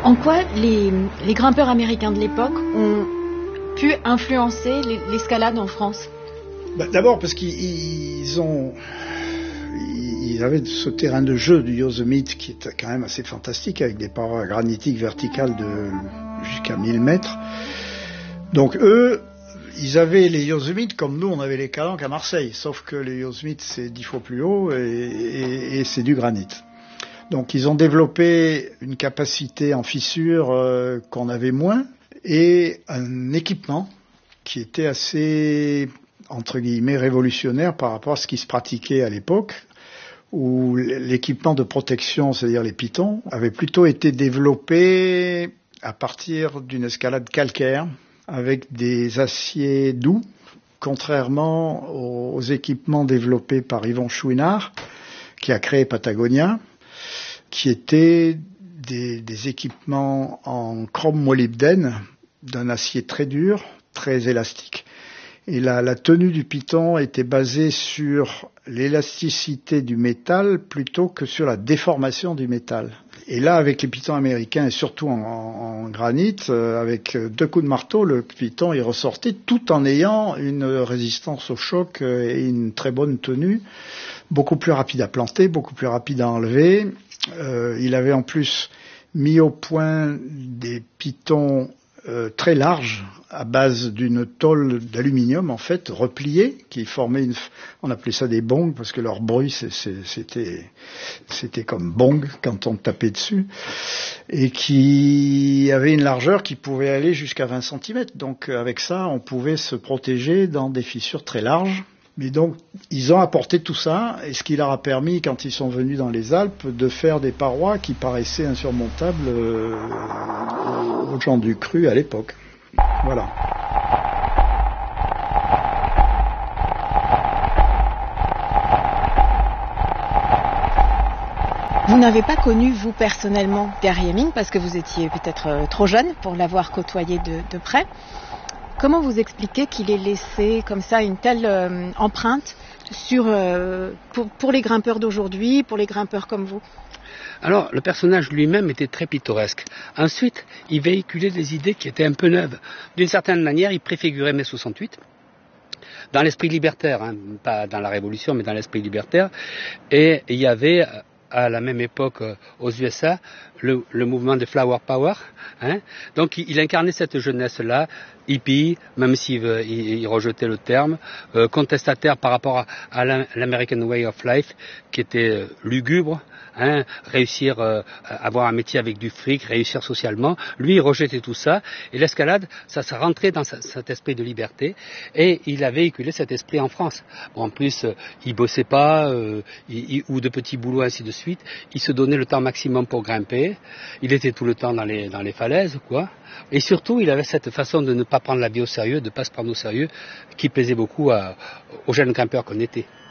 En quoi les grimpeurs américains de l'époque ont pu influencer l'escalade en France? D'abord parce qu'ils avaient ce terrain de jeu du Yosemite qui est quand même assez fantastique, avec des parois granitiques verticales de jusqu'à 1000 mètres. Donc eux, ils avaient les Yosemites comme nous on avait les Calanques à Marseille, sauf que les Yosemites c'est 10 fois plus haut et c'est du granit. Donc ils ont développé une capacité en fissure qu'on avait moins, et un équipement qui était assez, entre guillemets, révolutionnaire par rapport à ce qui se pratiquait à l'époque, où l'équipement de protection, c'est-à-dire les pitons, avait plutôt été développé à partir d'une escalade calcaire avec des aciers doux, contrairement aux équipements développés par Yvon Chouinard, qui a créé Patagonia, qui étaient des équipements en chrome molybdène, d'un acier très dur, très élastique. Et la tenue du piton était basée sur l'élasticité du métal plutôt que sur la déformation du métal. Et là, avec les pitons américains, et surtout en granit, avec 2 coups de marteau, le piton est ressorti tout en ayant une résistance au choc et une très bonne tenue, beaucoup plus rapide à planter, beaucoup plus rapide à enlever. Il avait en plus mis au point des pitons très large à base d'une tôle d'aluminium en fait repliée qui formait on appelait ça des bongs parce que leur bruit c'était comme bong quand on tapait dessus, et qui avait une largeur qui pouvait aller jusqu'à 20 cm. Donc avec ça on pouvait se protéger dans des fissures très larges. Mais donc, ils ont apporté tout ça, et ce qui leur a permis, quand ils sont venus dans les Alpes, de faire des parois qui paraissaient insurmontables aux gens du cru à l'époque. Voilà. Vous n'avez pas connu, vous, personnellement, Gary Hemming, parce que vous étiez peut-être trop jeune pour l'avoir côtoyé de près. Comment vous expliquez qu'il ait laissé comme ça une telle empreinte pour les grimpeurs d'aujourd'hui, pour les grimpeurs comme vous? Alors, le personnage lui-même était très pittoresque. Ensuite, il véhiculait des idées qui étaient un peu neuves. D'une certaine manière, il préfigurait mai 68, dans l'esprit libertaire, hein, pas dans la Révolution, mais dans l'esprit libertaire. Et il y avait, à la même époque, aux USA, le mouvement de Flower Power. Hein. Donc, il incarnait cette jeunesse-là, hippie, même s'il rejetait le terme, contestataire par rapport à l'American Way of Life, qui était lugubre. Hein, réussir avoir un métier avec du fric, réussir socialement. Lui, il rejetait tout ça, et l'escalade, ça rentrait dans cet esprit de liberté, et il a véhiculé cet esprit en France. Bon, en plus, il bossait pas, ou de petits boulots, ainsi de suite. Il se donnait le temps maximum pour grimper. Il était tout le temps dans les falaises, quoi. Et surtout, il avait cette façon de ne pas prendre la vie au sérieux, de ne pas se prendre au sérieux, qui plaisait beaucoup aux jeunes grimpeurs qu'on était.